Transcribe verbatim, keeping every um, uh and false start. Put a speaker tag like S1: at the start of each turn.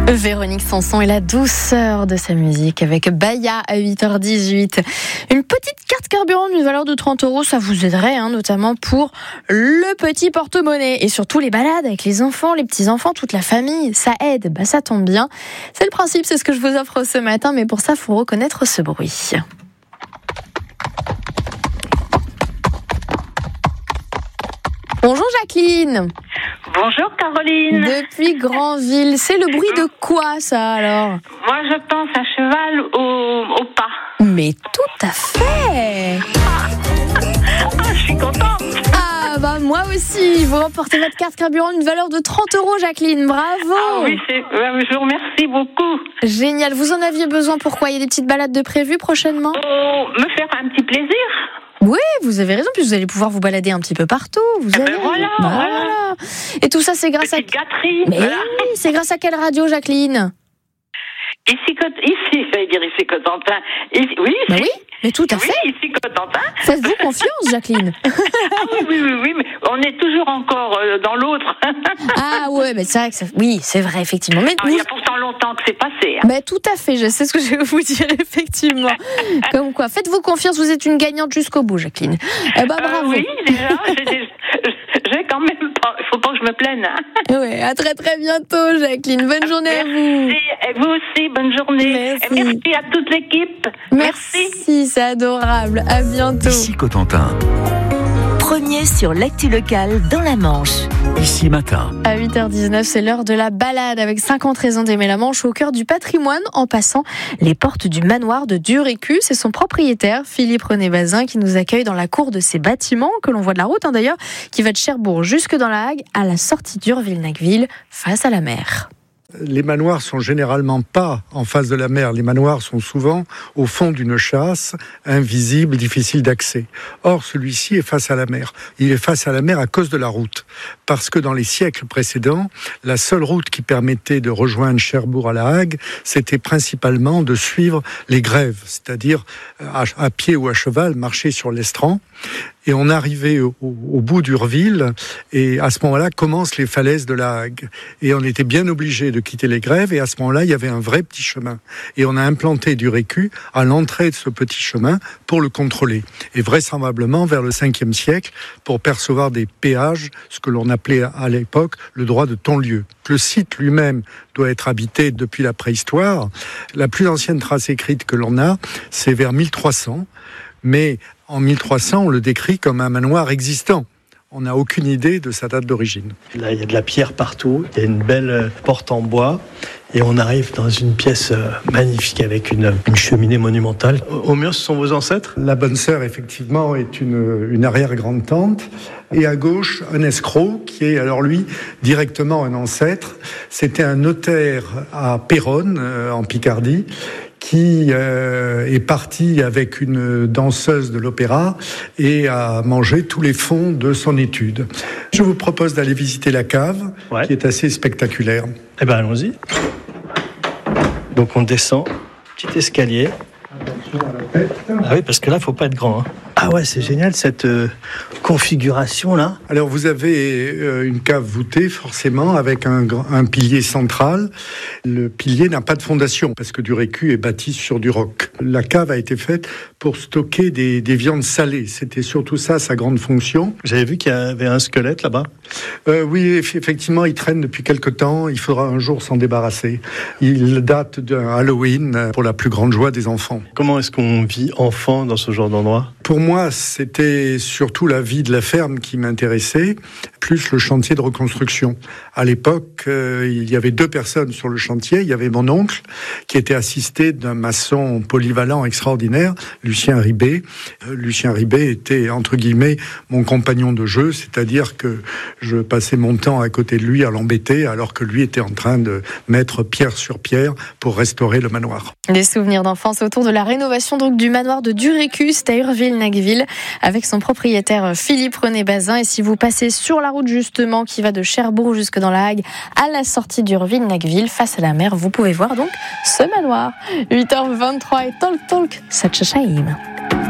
S1: Véronique Sanson et la douceur de sa musique avec Baya à huit heures dix-huit. Une petite carte carburant d'une valeur de trente euros, ça vous aiderait, hein, notamment pour le petit porte-monnaie et surtout les balades avec les enfants, les petits-enfants, toute la famille. Ça aide, bah ça tombe bien. C'est le principe, c'est ce que je vous offre ce matin, mais pour ça, il faut reconnaître ce bruit. Bonjour Jacqueline.
S2: Bonjour Caroline.
S1: Depuis Granville, c'est le bruit de quoi ça alors ?
S2: Moi je pense à cheval au, au pas.
S1: Mais tout à fait.
S2: Ah, je suis contente.
S1: Ah bah moi aussi, vous remportez votre carte carburant d'une valeur de trente euros Jacqueline, bravo.
S2: Ah oui, c'est, je vous remercie beaucoup.
S1: Génial, vous en aviez besoin, pourquoi ? Il y a des petites balades de prévues prochainement ?
S2: Oh, me faire un petit plaisir.
S1: Oui, vous avez raison, puis vous allez pouvoir vous balader un petit peu partout. Vous
S2: Eh
S1: allez...
S2: ben voilà,
S1: bah,
S2: voilà.
S1: voilà. Et tout ça, c'est grâce
S2: Petite
S1: à...
S2: gâterie.
S1: Mais
S2: Voilà.
S1: oui, c'est grâce à quelle radio, Jacqueline ?
S2: Ici, ici, j'allais dire ici Cotentin. Ici, oui, ici.
S1: Bah oui, mais tout à fait.
S2: Oui, ici Cotentin.
S1: Faites-vous confiance, Jacqueline.
S2: Ah oui, oui, oui, oui, mais on est toujours encore euh, dans l'autre.
S1: Ah ouais, mais c'est vrai que ça... oui, c'est vrai, effectivement. Mais
S2: Ah,
S1: vous...
S2: il y a pourtant longtemps que c'est passé. Hein.
S1: Bah, tout à fait, je sais ce que je vais vous dire, effectivement. Comme quoi, faites-vous confiance, vous êtes une gagnante jusqu'au bout, Jacqueline. Eh ben, bravo.
S2: Euh, oui, déjà, j'ai, j'ai, j'ai quand même pas, il faut pas que je me plaine. Hein.
S1: Ouais, à très très bientôt, Jacqueline. Bonne journée
S2: merci,
S1: à vous.
S2: et vous aussi, bonne journée.
S1: Merci.
S2: Et merci à toute l'équipe.
S1: Merci, merci, c'est adorable. À bientôt.
S3: Ici Cotentin.
S4: Premier sur l'actu locale dans la Manche.
S3: Ici Matin.
S1: À huit heures dix-neuf, c'est l'heure de la balade avec cinquante raisons d'aimer la Manche au cœur du patrimoine en passant les portes du manoir de Durécu. C'est son propriétaire, Philippe René Bazin, qui nous accueille dans la cour de ses bâtiments, que l'on voit de la route hein, d'ailleurs, qui va de Cherbourg jusque dans la Hague, à la sortie d'Urville-Nacqueville, face à la mer.
S5: Les manoirs sont généralement pas en face de la mer. Les manoirs sont souvent au fond d'une chasse, invisible, difficile d'accès. Or, celui-ci est face à la mer. Il est face à la mer à cause de la route. Parce que dans les siècles précédents, la seule route qui permettait de rejoindre Cherbourg à la Hague, c'était principalement de suivre les grèves, c'est-à-dire à, à pied ou à cheval, marcher sur l'estran. Et on arrivait au, au bout d'Urville, et à ce moment-là commencent les falaises de la Hague. Et on était bien obligé de quitter les grèves, et à ce moment-là, il y avait un vrai petit chemin. Et on a implanté Durécu à l'entrée de ce petit chemin pour le contrôler. Et vraisemblablement, vers le cinquième siècle, pour percevoir des péages, ce que l'on appelait à l'époque le droit de ton-lieu. Le site lui-même doit être habité depuis la préhistoire. La plus ancienne trace écrite que l'on a, c'est vers mille trois cents, mais en mille trois cents, on le décrit comme un manoir existant. On n'a aucune idée de sa date d'origine.
S6: Là, il y a de la pierre partout, il y a une belle porte en bois, et on arrive dans une pièce magnifique avec une, une cheminée monumentale. Au mur, ce sont vos ancêtres ?
S5: La bonne sœur, effectivement, est une, une arrière-grande-tante. Et à gauche, un escroc, qui est alors lui, directement un ancêtre. C'était un notaire à Péronne, euh, en Picardie, qui euh, est parti avec une danseuse de l'opéra et a mangé tous les fonds de son étude. Je vous propose d'aller visiter la cave, ouais. qui est assez spectaculaire.
S6: Eh bien, allons-y. Donc on descend, petit escalier. Ah oui, parce que là, il ne faut pas être grand. Hein. Ah ouais, c'est génial cette euh, configuration-là.
S5: Alors vous avez euh, une cave voûtée, forcément, avec un, un pilier central. Le pilier n'a pas de fondation, parce que Durécu est bâti sur du roc. La cave a été faite pour stocker des, des viandes salées. C'était surtout ça, sa grande fonction.
S6: J'avais vu qu'il y avait un squelette là-bas.
S5: Euh, oui, effectivement, il traîne depuis quelque temps. Il faudra un jour s'en débarrasser. Il date d'un Halloween, pour la plus grande joie des enfants.
S6: Comment est-ce qu'on vit enfant dans ce genre d'endroit ?
S5: Pour moi, c'était surtout la vie de la ferme qui m'intéressait, plus le chantier de reconstruction. À l'époque, euh, il y avait deux personnes sur le chantier. Il y avait mon oncle, qui était assisté d'un maçon polyvalent extraordinaire, Lucien Ribet. Euh, Lucien Ribet était, entre guillemets, mon compagnon de jeu, c'est-à-dire que je passais mon temps à côté de lui à l'embêter, alors que lui était en train de mettre pierre sur pierre pour restaurer le manoir.
S1: Des souvenirs d'enfance autour de la rénovation donc, du manoir de Durécu, à Urville-Nacqueville, avec son propriétaire Philippe René Bazin. Et si vous passez sur la route justement qui va de Cherbourg jusque dans la Hague, à la sortie d'Urville-Nacqueville, face à la mer, vous pouvez voir donc ce manoir. huit heures vingt-trois et Talk Talk, Such a Shame.